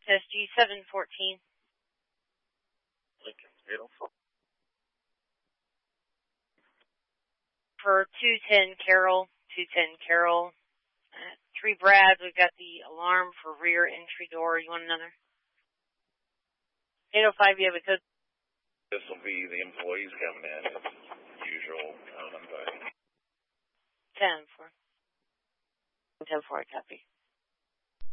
SG 714. Lincoln Fatal. For 210 Carroll, 3 Brads, we've got the alarm for rear entry door. You want another? 805, you have a code? This will be the employees coming in as usual. 10-4. 10-4, I copy.